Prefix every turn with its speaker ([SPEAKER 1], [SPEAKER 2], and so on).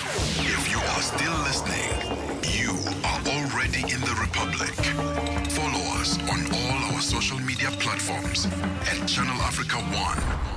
[SPEAKER 1] If you are still listening, you are already in the Republic. Follow us on all our social media platforms at Channel Africa 1